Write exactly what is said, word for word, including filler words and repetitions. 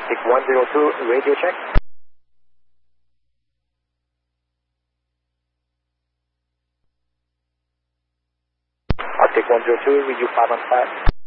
Arctic one zero two, radio check. Arctic one zero two, read you five one five.